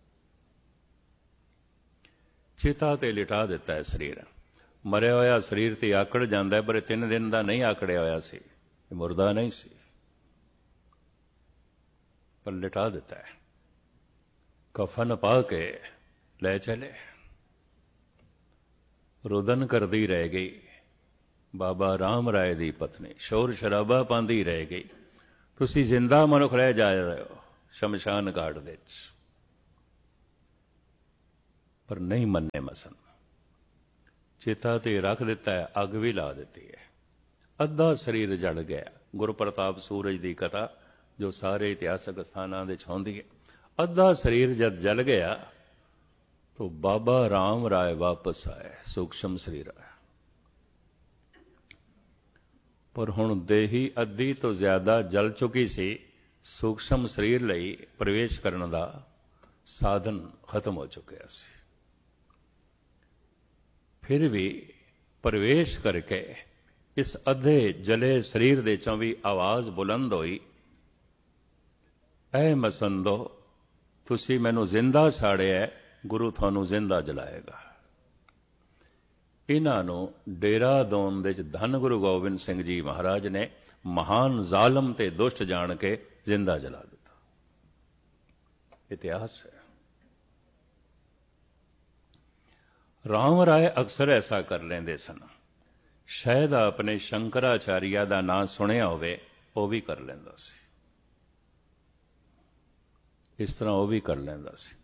ਚਿਤਾ ਤੇ ਲਿਟਾ ਦਿੱਤਾ ਹੈ ਸਰੀਰ। ਮਰਿਆ ਹੋਇਆ ਸਰੀਰ ਤੇ ਆਕੜ ਜਾਂਦਾ ਹੈ, ਪਰ 3 ਦਿਨ ਦਾ ਨਹੀਂ ਆਕੜਿਆ ਹੋਇਆ ਸੀ, ਇਹ ਮੁਰਦਾ ਨਹੀਂ ਸੀ, ਪਰ ਲਿਟਾ ਦਿੱਤਾ ਹੈ। ਕਫਨ ਪਾ ਕੇ ਲੈ ਚਲੇ। ਰੁਦਨ ਕਰਦੀ ਰਹਿ ਗਈ ਬਾਬਾ ਰਾਮ ਰਾਏ ਦੀ ਪਤਨੀ, ਸ਼ੋਰ ਸ਼ਰਾਬਾ ਪਾਉਂਦੀ ਰਹਿ ਗਈ। ਤੁਸੀਂ ਜ਼ਿੰਦਾ ਮਨੁੱਖ ਰਹਿ ਜਾ ਰਹੇ ਹੋ ਸ਼ਮਸ਼ਾਨ ਘਾਟ ਦੇ ਵਿੱਚ, ਪਰ ਨਹੀਂ ਮੰਨੇ ਮਸੰਦ। ਚਿਤਾ ਤੇ ਰੱਖ ਦਿੱਤਾ ਹੈ, ਅੱਗ ਵੀ ਲਾ ਦਿੱਤੀ ਹੈ, ਅੱਧਾ ਸਰੀਰ ਜਲ ਗਿਆ। ਗੁਰਪ੍ਰਤਾਪ ਸੂਰਜ ਦੀ ਕਥਾ ਜੋ ਸਾਰੇ ਇਤਿਹਾਸਕ ਸਥਾਨਾਂ ਵਿੱਚ ਹੁੰਦੀ ਹੈ। ਅੱਧਾ ਸਰੀਰ ਜਦ ਜਲ ਗਿਆ तो बाबा राम राय वापस आए, सूक्ष्म शरीर आया। पर हुण देही अद्धी तो ज्यादा जल चुकी सी, सूक्ष्म शरीर लई प्रवेश करने का साधन खत्म हो चुका सी। फिर भी प्रवेश करके इस अद्धे जले शरीर दे चों भी आवाज बुलंद हुई, ऐ मसंदो तुसी मैनू जिंदा साड़िया, गुरु थानू जिंदा जलाएगा। इन्हों डेरा दोन दे धन गुरु गोबिंद सिंह जी महाराज ने महान जालम ते दुष्ट जान के जिंदा जला दिता। इतिहास है। राम राय अक्सर ऐसा कर लेंदे सन। शायद अपने शंकराचार्य का नाम सुनिया होवे, वो भी कर लेंदा सी, इस तरह वो भी कर लेंदा सी।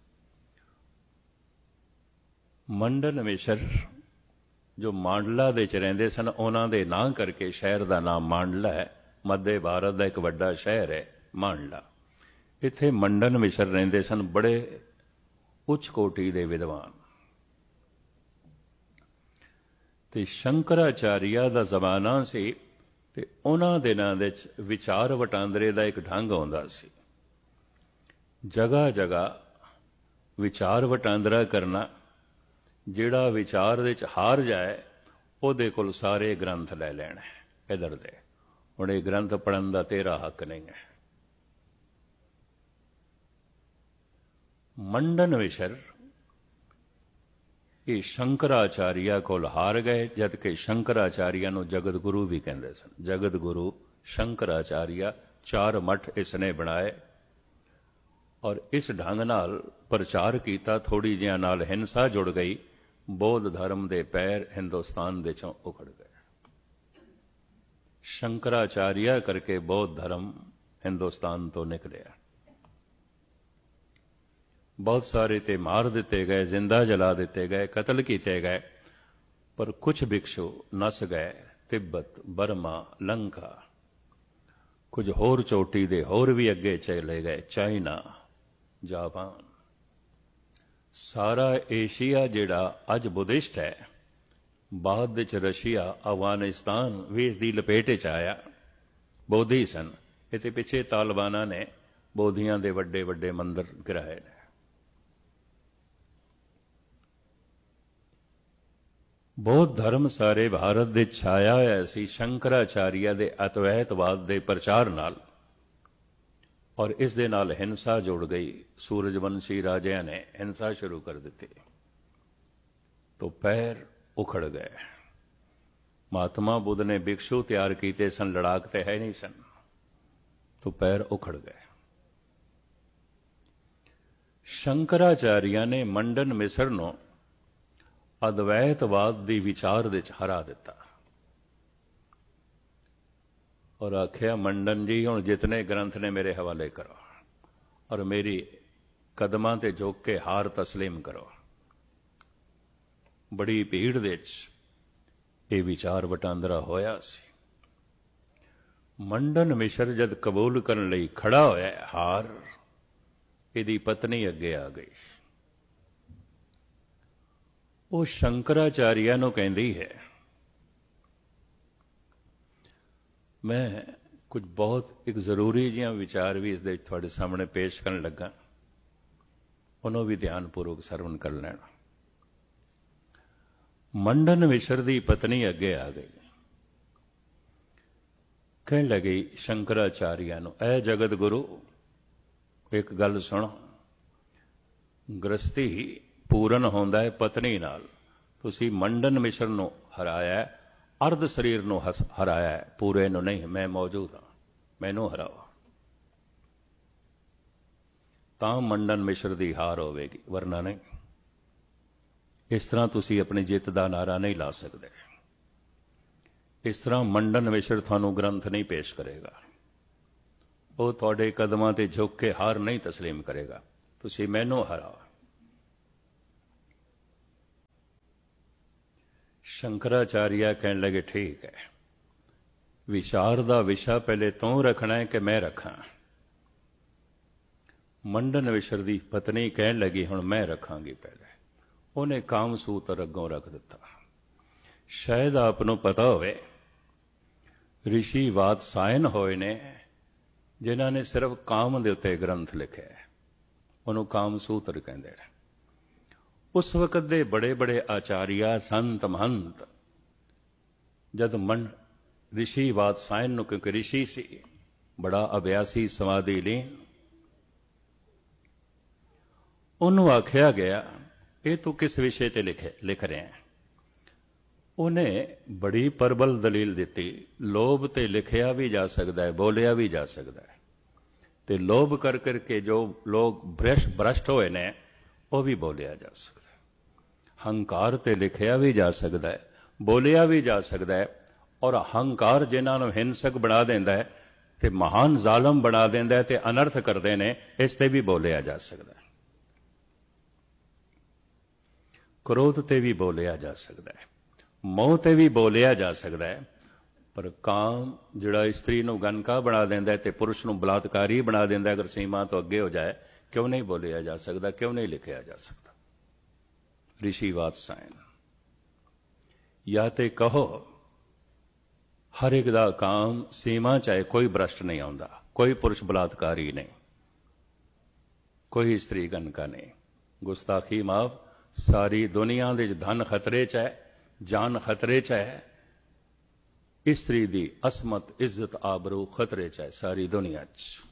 मंडन मिश्र जो मांडला दे च रहिंदे सन, उन्हां दे नां करके शहर का नाम मांडला है। मध्य भारत का एक वड्डा शहर है मांडला। इत्थे मंडन मिश्र रहिंदे सन, बड़े उच्च कोटि दे विद्वान। ते शंकराचार्य दा जमाना सी, ते उन्हां दिनां दे विच विचार वटांदरे दा एक ढंग आउंदा सी। जगह जगह विचार वटांदरा करना, ਜਿਹੜਾ ਵਿਚਾਰ ਦੇ ਚ ਹਾਰ ਜਾਏ ਉਹਦੇ ਕੋਲ ਸਾਰੇ ਗ੍ਰੰਥ ਲੈ ਲੈਣ ਇਧਰ ਦੇ। ਹੁਣ ਇਹ ਗ੍ਰੰਥ ਪੜ੍ਹਨ ਦਾ ਤੇਰਾ ਹੱਕ ਨਹੀਂ ਹੈ। ਮੰਡਨ ਮਿਸ਼ਰ ਇਹ ਸ਼ੰਕਰਾਚਾਰੀਆ ਕੋਲ ਹਾਰ ਗਏ, ਜਦ ਕਿ ਸ਼ੰਕਰਾਚਾਰੀਆ ਨੂੰ ਜਗਤ ਗੁਰੂ ਵੀ ਕਹਿੰਦੇ ਸਨ। ਜਗਤ ਗੁਰੂ ਸ਼ੰਕਰਾਚਾਰੀਆ 4 ਮੱਠ ਇਸਨੇ ਬਣਾਏ ਔਰ ਇਸ ਢੰਗ ਨਾਲ ਪ੍ਰਚਾਰ ਕੀਤਾ। ਥੋੜੀ ਜਿਹਾ ਨਾਲ ਹਿੰਸਾ ਜੁੜ ਗਈ, ਬੌਧ ਧਰਮ ਦੇ ਪੈਰ ਹਿੰਦੁਸਤਾਨ ਦੇ ਚੋਂ ਉਖੜ ਗਏ। ਸ਼ੰਕਰਾਚਾਰੀਆ ਕਰਕੇ ਬੌਧ ਧਰਮ ਹਿੰਦੁਸਤਾਨ ਤੋਂ ਨਿਕਲਿਆ। ਬਹੁਤ ਸਾਰੇ ਤੇ ਮਾਰ ਦਿੱਤੇ ਗਏ, ਜ਼ਿੰਦਾ ਜਲਾ ਦਿੱਤੇ ਗਏ, ਕਤਲ ਕੀਤੇ ਗਏ, ਪਰ ਕੁਝ ਭਿਕਸ਼ੂ ਨਸ ਗਏ। ਤਿੱਬਤ, ਬਰਮਾ, ਲੰਕਾ, ਕੁਝ ਹੋਰ ਚੋਟੀ ਦੇ ਹੋਰ ਵੀ ਅੱਗੇ ਚਲੇ ਗਏ, ਚਾਈਨਾ, ਜਾਪਾਨ। ਸਾਰਾ ਏਸ਼ੀਆ ਜਿਹੜਾ ਅੱਜ ਬੁੱਧਿਸਟ ਹੈ, ਬਾਅਦ ਵਿੱਚ ਰਸ਼ੀਆ, ਅਫਗਾਨਿਸਤਾਨ ਵੀ ਇਸ ਦੀ ਲਪੇਟ 'ਚ ਆਇਆ। ਬੋਧੀ ਸਨ। ਇਹਦੇ ਪਿੱਛੇ ਤਾਲਿਬਾਨਾਂ ਨੇ ਬੋਧੀਆਂ ਦੇ ਵੱਡੇ ਵੱਡੇ ਮੰਦਰ ਗਿਰਾਏ ਨੇ। ਬੌਧ ਧਰਮ ਸਾਰੇ ਭਾਰਤ ਦੇ ਛਾਇਆ ਹੋਇਆ ਸੀ ਸ਼ੰਕਰਾਚਾਰੀਆ ਦੇ ਅਦਵੈਤਵਾਦ ਦੇ ਪ੍ਰਚਾਰ ਨਾਲ, ਔਰ ਇਸ ਦੇ ਨਾਲ ਹਿੰਸਾ ਜੁੜ ਗਈ। ਸੂਰਜਵੰਸ਼ੀ ਰਾਜਿਆਂ ਨੇ ਹਿੰਸਾ ਸ਼ੁਰੂ ਕਰ ਦਿੱਤੀ ਤਾਂ ਪੈਰ ਉਖੜ ਗਏ। ਮਹਾਤਮਾ ਬੁੱਧ ਨੇ ਭਿਕਸ਼ੂ ਤਿਆਰ ਕੀਤੇ ਸਨ, ਲੜਾਕ ਤੇ ਹੈ ਨਹੀਂ ਸਨ, ਤਾਂ ਪੈਰ ਉਖੜ ਗਏ। ਸ਼ੰਕਰਾਚਾਰੀਆ ਨੇ ਮੰਡਨ ਮਿਸਰ ਨੂੰ ਅਦਵੈਤਵਾਦ ਦੀ ਵਿਚਾਰ ਦੇ ਚ ਹਰਾ ਦਿੱਤਾ ਔਰ ਆਖਿਆ, ਮੰਡਨ ਜੀ ਹੁਣ ਜਿਤਨੇ ਗ੍ਰੰਥ ਨੇ ਮੇਰੇ ਹਵਾਲੇ ਕਰੋ ਔਰ ਮੇਰੀ ਕਦਮਾਂ ਤੇ ਝੁਕ ਕੇ ਹਾਰ ਤਸਲੀਮ ਕਰੋ। ਬੜੀ ਭੀੜ ਦੇ ਚ ਇਹ ਵਿਚਾਰ ਵਟਾਂਦਰਾ ਹੋਇਆ ਸੀ। ਮੰਡਨ ਮਿਸ਼ਰ ਜਦ ਕਬੂਲ ਕਰਨ ਲਈ ਖੜਾ ਹੋਇਆ ਹਾਰ, ਇਹਦੀ ਪਤਨੀ ਅੱਗੇ ਆ ਗਈ। ਉਹ ਸ਼ੰਕਰਾਚਾਰੀਆ ਨੂੰ ਕਹਿੰਦੀ ਹੈ, ਮੈਂ ਕੁਝ ਬਹੁਤ ਇੱਕ ਜ਼ਰੂਰੀ ਜਿਹਾ ਵਿਚਾਰ ਵੀ ਇਸ ਦੇ ਤੁਹਾਡੇ ਸਾਹਮਣੇ ਪੇਸ਼ ਕਰਨ ਲੱਗਾ, ਉਹਨੂੰ ਵੀ ਧਿਆਨਪੂਰਵਕ ਸਰਵਣ ਕਰ ਲੈਣਾ। ਮੰਡਨ ਮਿਸ਼ਰ ਦੀ ਪਤਨੀ ਅੱਗੇ ਆ ਗਈ, ਕਹਿਣ ਲੱਗੀ ਸ਼ੰਕਰਾਚਾਰੀਆ ਨੂੰ, ਐ ਜਗਤ ਗੁਰੂ, ਇੱਕ ਗੱਲ ਸੁਣੋ। ਗ੍ਰਸਤੀ ਪੂਰਨ ਹੁੰਦਾ ਹੈ ਪਤਨੀ ਨਾਲ। ਤੁਸੀਂ ਮੰਡਨ ਮਿਸ਼ਰ ਨੂੰ ਹਰਾਇਆ, ਅਰਧ ਸਰੀਰ ਨੂੰ ਹਰਾਇਆ, ਪੂਰੇ ਨੂੰ ਨਹੀਂ। ਮੈਂ ਮੌਜੂਦ ਹਾਂ, ਮੈਨੂੰ ਹਰਾਓ, ਤਾਂ ਮੰਡਨ ਮਿਸ਼ਰ ਦੀ ਹਾਰ ਹੋਵੇਗੀ, ਵਰਨਾ ਨਹੀਂ। ਇਸ ਤਰ੍ਹਾਂ ਤੁਸੀਂ ਆਪਣੀ ਜਿੱਤ ਦਾ ਨਾਰਾ ਨਹੀਂ ਲਾ ਸਕਦੇ। ਇਸ ਤਰ੍ਹਾਂ ਮੰਡਨ ਮਿਸ਼ਰ ਤੁਹਾਨੂੰ ਗ੍ਰੰਥ ਨਹੀਂ ਪੇਸ਼ ਕਰੇਗਾ, ਉਹ ਤੁਹਾਡੇ ਕਦਮਾਂ ਤੇ ਝੁਕ ਕੇ ਹਾਰ ਨਹੀਂ ਤਸਲੀਮ ਕਰੇਗਾ। ਤੁਸੀਂ ਮੈਨੂੰ ਹਰਾਓ। ਸ਼ੰਕਰਾਚਾਰੀਆ ਕਹਿਣ ਲੱਗੇ, ਠੀਕ ਹੈ, ਵਿਚਾਰ ਦਾ ਵਿਸ਼ਾ ਪਹਿਲੇ ਤੂੰ ਰੱਖਣਾ ਹੈ ਕਿ ਮੈਂ ਰੱਖਾਂ? ਮੰਡਨ ਮਿਸ਼ਰ ਦੀ ਪਤਨੀ ਕਹਿਣ ਲੱਗੀ, ਹੁਣ ਮੈਂ ਰੱਖਾਂਗੀ ਪਹਿਲੇ। ਉਹਨੇ ਕਾਮ ਸੂਤਰ ਅੱਗੋਂ ਰੱਖ ਦਿੱਤਾ। ਸ਼ਾਇਦ ਆਪ ਨੂੰ ਪਤਾ ਹੋਵੇ, ਰਿਸ਼ੀ ਵਾਤਸਾਇਨ ਹੋਏ ਨੇ ਜਿਨ੍ਹਾਂ ਨੇ ਸਿਰਫ ਕਾਮ ਦੇ ਉੱਤੇ ਗ੍ਰੰਥ ਲਿਖੇ, ਉਹਨੂੰ ਕਾਮ ਸੂਤਰ ਕਹਿੰਦੇ ਨੇ। ਉਸ ਵਕਤ ਦੇ ਬੜੇ ਬੜੇ ਆਚਾਰੀਆ, ਸੰਤ, ਮਹੰਤ ਜਦ ਰਿਸ਼ੀ ਵਾਤਸਾਇਨ ਨੂੰ, ਕਿਉਂਕਿ ਰਿਸ਼ੀ ਸੀ, ਬੜਾ ਅਭਿਆਸੀ, ਸਮਾਧੀ ਲੀਨ, ਉਹਨੂੰ ਆਖਿਆ ਗਿਆ, ਇਹ ਤੂੰ ਕਿਸ ਵਿਸ਼ੇ ਤੇ ਲਿਖ ਰਿਹਾ ਹੈ? ਉਹਨੇ ਬੜੀ ਪ੍ਰਬਲ ਦਲੀਲ ਦਿੱਤੀ, ਲੋਭ ਤੇ ਲਿਖਿਆ ਵੀ ਜਾ ਸਕਦਾ ਹੈ, ਬੋਲਿਆ ਵੀ ਜਾ ਸਕਦਾ ਹੈ, ਤੇ ਲੋਭ ਕਰ ਕਰਕੇ ਜੋ ਲੋਕ ਭ੍ਰਸ਼ਟ ਹੋਏ ਨੇ ਉਹ ਵੀ ਬੋਲਿਆ ਜਾ ਸਕਦਾ ਹੈ। ਹੰਕਾਰ ਤੇ ਲਿਖਿਆ ਵੀ ਜਾ ਸਕਦਾ ਹੈ, ਬੋਲਿਆ ਵੀ ਜਾ ਸਕਦਾ ਹੈ, ਔਰ ਹੰਕਾਰ ਜਿਨ੍ਹਾਂ ਨੂੰ ਹਿੰਸਕ ਬਣਾ ਦਿੰਦਾ ਹੈ ਤੇ ਮਹਾਨ ਜ਼ਾਲਮ ਬਣਾ ਦਿੰਦਾ ਹੈ ਤੇ ਅਨਰਥ ਕਰਦੇ ਨੇ, ਇਸ ਤੇ ਵੀ ਬੋਲਿਆ ਜਾ ਸਕਦਾ ਹੈ। ਕ੍ਰੋਧ ਤੇ ਵੀ ਬੋਲਿਆ ਜਾ ਸਕਦਾ ਹੈ, ਮੋਹ ਤੇ ਵੀ ਬੋਲਿਆ ਜਾ ਸਕਦਾ ਹੈ, ਪਰ ਕਾਮ ਜਿਹੜਾ ਇਸਤਰੀ ਨੂੰ ਗਨਕਾ ਬਣਾ ਦਿੰਦਾ ਹੈ ਤੇ ਪੁਰਸ਼ ਨੂੰ ਬਲਾਤਕਾਰੀ ਬਣਾ ਦਿੰਦਾ, ਅਗਰ ਸੀਮਾ ਤੋਂ ਅੱਗੇ ਹੋ ਜਾਏ, ਕਿਉਂ ਨਹੀਂ ਬੋਲਿਆ ਜਾ ਸਕਦਾ, ਕਿਉਂ ਨਹੀਂ ਲਿਖਿਆ ਜਾ ਸਕਦਾ? ਰਿਸ਼ੀ ਵਾਤਸਾਇਨ, ਜਾਂ ਤੇ ਕਹੋ ਹਰ ਇੱਕ ਦਾ ਕਾਮ ਸੀਮਾ ਚਾਹੇ, ਕੋਈ ਭ੍ਰਸ਼ਟ ਨਹੀਂ ਆਉਂਦਾ, ਕੋਈ ਪੁਰਸ਼ ਬਲਾਤਕਾਰੀ ਨਹੀਂ, ਕੋਈ ਇਸਤਰੀ ਗਨਕਾ ਨਹੀਂ, ਗੁਸਤਾਖੀ ਮਾਫ, ਸਾਰੀ ਦੁਨੀਆ ਦੇ ਵਿੱਚ ਧਨ ਖਤਰੇ 'ਚ ਹੈ, ਜਾਨ ਖਤਰੇ 'ਚ ਹੈ, ਇਸਤਰੀ ਦੀ ਅਸਮਤ, ਇੱਜ਼ਤ, ਆਬਰੂ ਖਤਰੇ 'ਚ ਹੈ ਸਾਰੀ ਦੁਨੀਆ 'ਚ।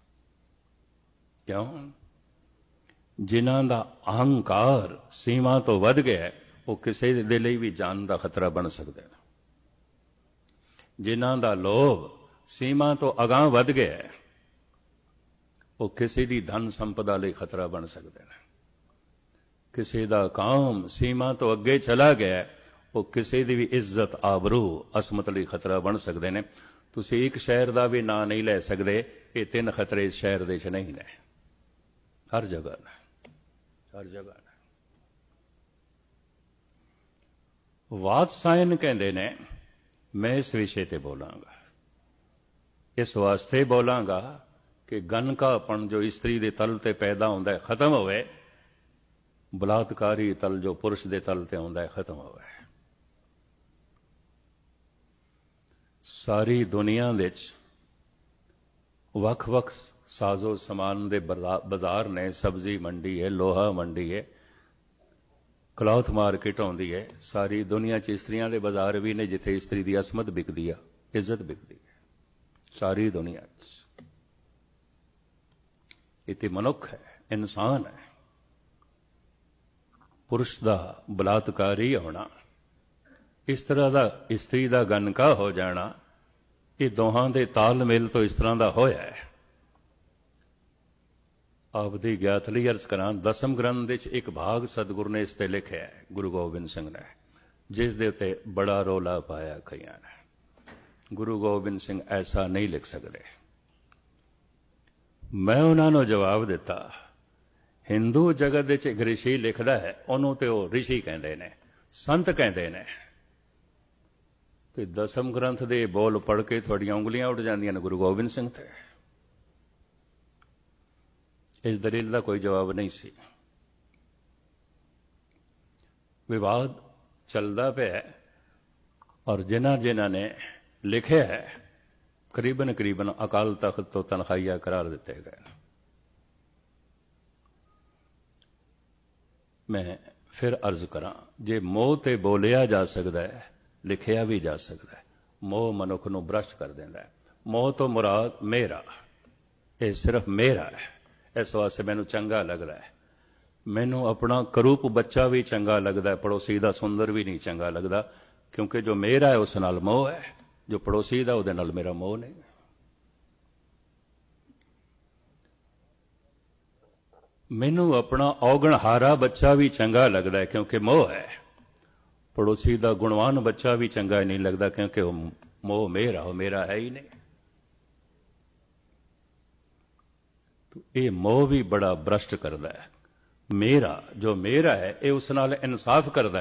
ਕਿਉਂ? ਜਿਨ੍ਹਾਂ ਦਾ ਅਹੰਕਾਰ ਸੀਮਾ ਤੋਂ ਵੱਧ ਗਿਆ, ਉਹ ਕਿਸੇ ਦੇ ਲਈ ਵੀ ਜਾਨ ਦਾ ਖਤਰਾ ਬਣ ਸਕਦੇ ਨੇ। ਜਿਨ੍ਹਾਂ ਦਾ ਲੋਭ ਸੀਮਾ ਤੋਂ ਅਗਾਂਹ ਵੱਧ ਗਿਆ, ਉਹ ਕਿਸੇ ਦੀ ਧਨ ਸੰਪਦਾ ਲਈ ਖਤਰਾ ਬਣ ਸਕਦੇ ਨੇ। ਕਿਸੇ ਦਾ ਕਾਮ ਸੀਮਾ ਤੋਂ ਅੱਗੇ ਚਲਾ ਗਿਆ, ਉਹ ਕਿਸੇ ਦੀ ਵੀ ਇੱਜ਼ਤ, ਆਬਰੂ, ਅਸਮਤ ਲਈ ਖਤਰਾ ਬਣ ਸਕਦੇ ਨੇ। ਤੁਸੀਂ ਇੱਕ ਸ਼ਹਿਰ ਦਾ ਵੀ ਨਾਂ ਨਹੀਂ ਲੈ ਸਕਦੇ, ਇਹ 3 ਖਤਰੇ ਇਸ ਸ਼ਹਿਰ ਦੇ 'ਚ ਨਹੀਂ ਨੇ, ਹਰ ਜਗ੍ਹਾ ਨੇ, ਹਰ ਜਗ੍ਹਾ ਨੇ। ਵਾਤਸਾਇਨ ਕਹਿੰਦੇ ਨੇ, ਮੈਂ ਇਸ ਵਿਸ਼ੇ ਤੇ ਬੋਲਾਂਗਾ, ਇਸ ਵਾਸਤੇ ਬੋਲਾਂਗਾ ਕਿ ਗਨਕਾਪਣ ਜੋ ਇਸਤਰੀ ਦੇ ਤਲ ਤੇ ਪੈਦਾ ਹੁੰਦਾ ਹੈ ਖਤਮ ਹੋਵੇ, ਬਲਾਤਕਾਰੀ ਤਲ ਜੋ ਪੁਰਸ਼ ਦੇ ਤਲ ਤੇ ਹੁੰਦਾ ਹੈ ਖਤਮ ਹੋਵੇ। ਸਾਰੀ ਦੁਨੀਆ ਵਿੱਚ ਵੱਖ-ਵੱਖ ਸਾਜ਼ੋ ਸਮਾਨ ਦੇ ਬਾਜ਼ਾਰ ਨੇ, ਸਬਜ਼ੀ ਮੰਡੀ ਹੈ, ਲੋਹਾ ਮੰਡੀ ਹੈ, ਕਲੌਥ ਮਾਰਕੀਟ ਆਉਂਦੀ ਹੈ। ਸਾਰੀ ਦੁਨੀਆ 'ਚ ਇਸਤਰੀਆਂ ਦੇ ਬਾਜ਼ਾਰ ਵੀ ਨੇ ਜਿੱਥੇ ਇਸਤਰੀ ਦੀ ਅਸਮਤ ਵਿਕਦੀ ਆ, ਇੱਜ਼ਤ ਵਿਕਦੀ ਹੈ, ਸਾਰੀ ਦੁਨੀਆ 'ਚ। ਇਹ ਤੇ ਮਨੁੱਖ ਹੈ, ਇਨਸਾਨ ਹੈ। ਪੁਰਸ਼ ਦਾ ਬਲਾਤਕਾਰੀ ਹੋਣਾ, ਇਸ ਤਰ੍ਹਾਂ ਦਾ ਇਸਤਰੀ ਦਾ ਗਨਕਾ ਹੋ ਜਾਣਾ, ਇਹ ਦੋਹਾਂ ਦੇ ਤਾਲਮੇਲ ਤੋਂ ਇਸ ਤਰ੍ਹਾਂ ਦਾ ਹੋਇਆ ਹੈ। ਆਪਦੀ ਗਿਆਤ ਲਈ ਅਰਜ਼ ਕਰਾਂ, 10ਮ ਗ੍ਰੰਥ ਵਿੱਚ ਇੱਕ ਭਾਗ ਸਤਿਗੁਰੂ ਨੇ ਇਸ ਤੇ ਲਿਖਿਆ ਹੈ, ਗੁਰੂ ਗੋਬਿੰਦ ਸਿੰਘ ਨੇ, ਜਿਸ ਦੇ ਉੱਤੇ ਬੜਾ ਰੌਲਾ ਪਾਇਆ ਕਈਆਂ ਨੇ। ਗੁਰੂ ਗੋਬਿੰਦ ਸਿੰਘ ਐਸਾ ਨਹੀਂ ਲਿਖ ਸਕਦੇ। ਮੈਂ ਉਹਨਾਂ ਨੂੰ ਜਵਾਬ ਦਿੱਤਾ, ਹਿੰਦੂ ਜਗਤ ਵਿੱਚ ਇੱਕ ਰਿਸ਼ੀ ਲਿਖਦਾ ਹੈ, ਉਹਨੂੰ ਤੇ ਉਹ ਰਿਸ਼ੀ ਕਹਿੰਦੇ ਨੇ, ਸੰਤ ਕਹਿੰਦੇ ਨੇ, ਤੇ 10ਮ ਗ੍ਰੰਥ ਦੇ ਬੋਲ ਪੜ੍ਹ ਕੇ ਤੁਹਾਡੀਆਂ ਉਂਗਲੀਆਂ ਉੱਡ ਜਾਂਦੀਆਂ ਨੇ ਗੁਰੂ ਗੋਬਿੰਦ ਸਿੰਘ ਤੇ। ਇਸ ਦਲੀਲ ਦਾ ਕੋਈ ਜਵਾਬ ਨਹੀਂ ਸੀ। ਵਿਵਾਦ ਚੱਲਦਾ ਪਿਆ, ਔਰ ਜਿਨ੍ਹਾਂ ਨੇ ਲਿਖਿਆ ਹੈ ਕਰੀਬਨ ਅਕਾਲ ਤਖਤ ਤੋਂ ਤਨਖਾਹੀਆ ਕਰਾਰ ਦਿੱਤੇ ਗਏ। ਮੈਂ ਫਿਰ ਅਰਜ਼ ਕਰਾਂ, ਜੇ ਮੋਹ ਤੇ ਬੋਲਿਆ ਜਾ ਸਕਦਾ ਹੈ, ਲਿਖਿਆ ਵੀ ਜਾ ਸਕਦਾ ਹੈ। ਮੋਹ ਮਨੁੱਖ ਨੂੰ ਭ੍ਰਸ਼ਟ ਕਰ ਦਿੰਦਾ ਹੈ। ਮੋਹ ਤੋਂ ਮੁਰਾਦ ਮੇਰਾ, ਇਹ ਸਿਰਫ ਮੇਰਾ ਹੈ, ਇਸ ਵਾਸਤੇ ਮੈਨੂੰ ਚੰਗਾ ਲੱਗਦਾ ਹੈ। ਮੈਨੂੰ ਆਪਣਾ ਕਰੂਪ ਬੱਚਾ ਵੀ ਚੰਗਾ ਲੱਗਦਾ ਹੈ, ਪੜੋਸੀ ਦਾ ਸੁੰਦਰ ਵੀ ਨਹੀਂ ਚੰਗਾ ਲੱਗਦਾ, ਕਿਉਂਕਿ ਜੋ ਮੇਰਾ ਹੈ ਉਸ ਨਾਲ ਮੋਹ ਹੈ, ਜੋ ਪੜੋਸੀ ਦਾ ਉਹਦੇ ਨਾਲ ਮੇਰਾ ਮੋਹ ਨਹੀਂ। ਮੈਨੂੰ ਆਪਣਾ ਔਗਣਹਾਰਾ ਬੱਚਾ ਵੀ ਚੰਗਾ ਲੱਗਦਾ ਹੈ, ਕਿਉਂਕਿ ਮੋਹ ਹੈ। ਪੜੋਸੀ ਦਾ ਗੁਣਵਾਨ ਬੱਚਾ ਵੀ ਚੰਗਾ ਨਹੀਂ ਲੱਗਦਾ, ਕਿਉਂਕਿ ਉਹ ਮੋਹ ਮੇਰਾ, ਉਹ ਮੇਰਾ ਹੈ ਹੀ ਨਹੀਂ। ਇਹ ਮੋਹ ਵੀ ਬੜਾ ਭ੍ਰਸ਼ਟ ਕਰਦਾ ਹੈ। ਮੇਰਾ, ਜੋ ਮੇਰਾ ਹੈ, ਇਹ ਉਸ ਨਾਲ ਇਨਸਾਫ ਕਰਦਾ ਹੈ।